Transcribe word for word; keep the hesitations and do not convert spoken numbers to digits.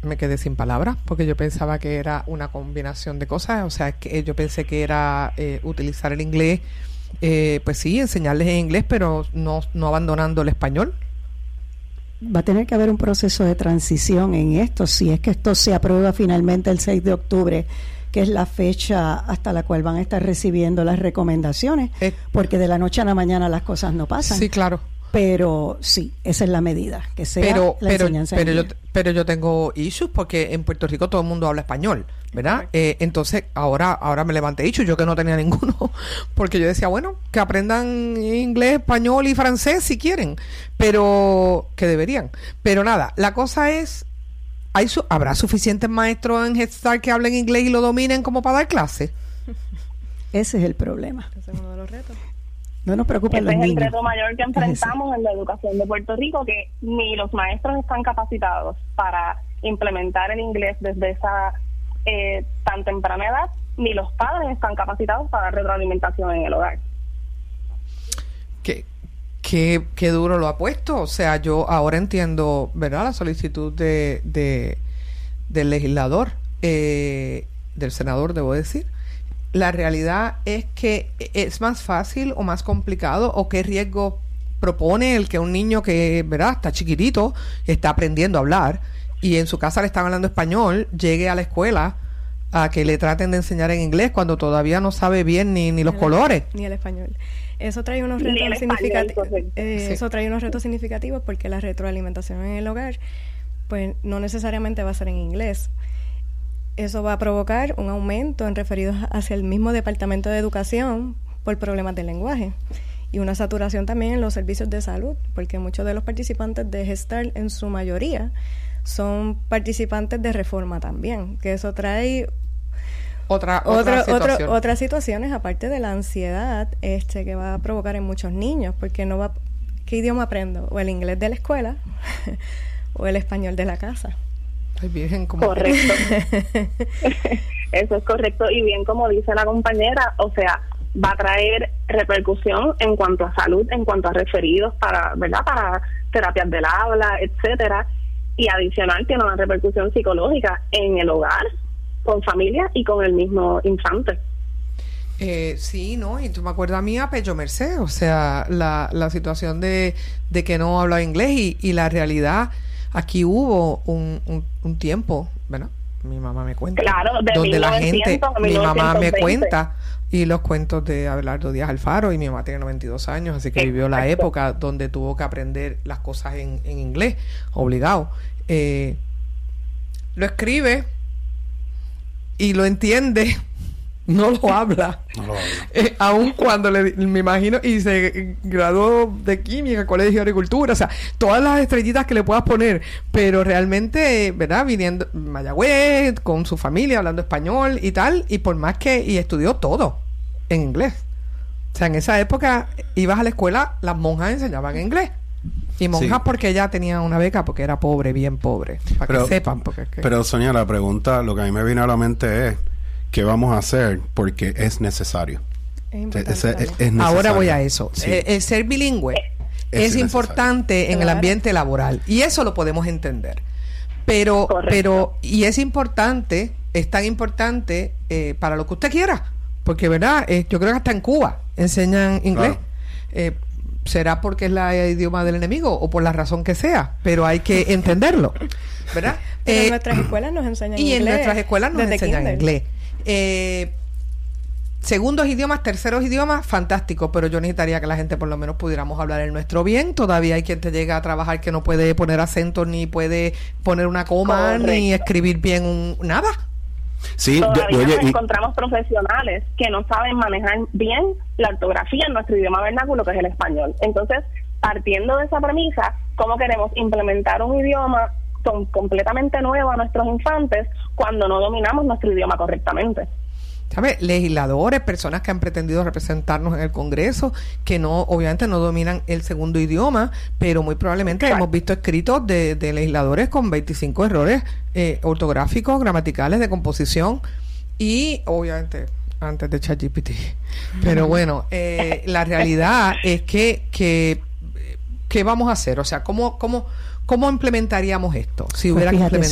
me quedé sin palabras porque yo pensaba que era una combinación de cosas, o sea, que yo pensé que era eh, utilizar el inglés, eh, pues sí, enseñarles en inglés, pero no, no abandonando el español. Va a tener que haber un proceso de transición en esto, si es que esto se aprueba finalmente el seis de octubre, que es la fecha hasta la cual van a estar recibiendo las recomendaciones, eh, porque de la noche a la mañana las cosas no pasan. Sí, claro. Pero sí, esa es la medida, que sea pero, la pero, enseñanza pero en yo inglés. pero yo tengo issues porque en Puerto Rico todo el mundo habla español, ¿verdad? Eh, entonces ahora ahora me levanté issues, yo que no tenía ninguno, porque yo decía, bueno, que aprendan inglés, español y francés si quieren, pero que deberían. Pero nada, la cosa es, ¿hay su, ¿habrá suficientes maestros en Head Start que hablen inglés y lo dominen como para dar clases? Ese es el problema. Ese es uno de los retos. No nos preocupen los niños. niños. Ese es el reto mayor que enfrentamos en la educación de Puerto Rico, que ni los maestros están capacitados para implementar el inglés desde esa eh, tan temprana edad, ni los padres están capacitados para dar retroalimentación en el hogar. ¿Qué, qué, qué duro lo ha puesto? O sea, yo ahora entiendo, ¿verdad?, la solicitud de, de del legislador, eh, del senador, debo decir. La realidad es que es más fácil o más complicado, o qué riesgo propone el que un niño que, ¿verdad?, está chiquitito, está aprendiendo a hablar y en su casa le están hablando español, llegue a la escuela a que le traten de enseñar en inglés cuando todavía no sabe bien ni, ni los ni colores. El, ni el español. Eso trae unos retos significativos. Eh, sí. Eso trae unos retos significativos porque la retroalimentación en el hogar, pues no necesariamente va a ser en inglés. Eso va a provocar un aumento en referidos hacia el mismo Departamento de Educación por problemas de lenguaje y una saturación también en los servicios de salud, porque muchos de los participantes de Head Start, en su mayoría, son participantes de reforma también, que eso trae otra otra, otra otra situación. otras situaciones, aparte de la ansiedad este que va a provocar en muchos niños, porque no va, ¿qué idioma aprendo? O el inglés de la escuela o el español de la casa. Ay, virgen, como correcto. Eso es correcto, y bien como dice la compañera, o sea, va a traer repercusión en cuanto a salud, en cuanto a referidos para, ¿verdad?, para terapias del habla, etcétera, y adicional tiene una repercusión psicológica en el hogar, con familia y con el mismo infante. Eh, sí, ¿no? Y tú me acuerdas a mí a Pello Merced, o sea, la, la situación de, de que no hablaba inglés y, y la realidad. Aquí hubo un, un, un tiempo, ¿verdad? Mi mamá me cuenta. Claro, de donde mil novecientos, la gente, mi mamá me veinte cuenta, y los cuentos de Abelardo Díaz Alfaro, y mi mamá tiene noventa y dos años, así que Exacto. vivió la época donde tuvo que aprender las cosas en, en inglés, obligado. Eh, lo escribe y lo entiende, no lo habla. No lo habla. Eh, aun cuando le, me imagino, y se graduó de química, colegio de agricultura, o sea, todas las estrellitas que le puedas poner, pero realmente, ¿verdad?, viniendo Mayagüez, con su familia, hablando español y tal, y por más que, y estudió todo en inglés. O sea, en esa época ibas a la escuela, las monjas enseñaban inglés. Y monjas sí, porque ella tenía una beca, porque era pobre, bien pobre, para pero, que sepan. Porque es que... Pero, Sonia, la pregunta, lo que a mí me viene a la mente es, ¿qué vamos a hacer? Porque es necesario. Es, es, es, es necesario. Ahora voy a eso. Sí. Eh, el ser bilingüe es, es importante en claro. el ambiente laboral. Y eso lo podemos entender. Pero, Correcto. pero, y es importante, es tan importante eh, para lo que usted quiera. Porque, ¿verdad? Eh, yo creo que hasta en Cuba enseñan inglés. Claro. Eh, será porque es la idioma del enemigo o por la razón que sea, pero hay que entenderlo, ¿verdad? Pero eh, en nuestras escuelas nos enseñan y inglés. Y en nuestras escuelas nos enseñan kinder. inglés. Eh, segundos idiomas, terceros idiomas, fantástico, pero yo necesitaría que la gente por lo menos pudiéramos hablar el nuestro bien. Todavía hay quien te llega a trabajar que no puede poner acento, ni puede poner una coma, correcto, ni escribir bien un, nada. Sí, todavía yo, oye, nos y... encontramos profesionales que no saben manejar bien la ortografía en nuestro idioma vernáculo, que es el español. Entonces, partiendo de esa premisa, ¿cómo queremos implementar un idioma con, completamente nuevo a nuestros infantes cuando no dominamos nuestro idioma correctamente? ¿Sabes? Legisladores, personas que han pretendido representarnos en el Congreso, que no, obviamente no dominan el segundo idioma, pero muy probablemente Exacto. hemos visto escritos de, de legisladores con veinticinco errores eh, ortográficos, gramaticales, de composición, y obviamente antes de ChatGPT. Pero bueno, eh, la realidad es que, que ¿qué vamos a hacer? O sea, ¿cómo, cómo, cómo implementaríamos esto? Si pues hubiera que fíjate, implementar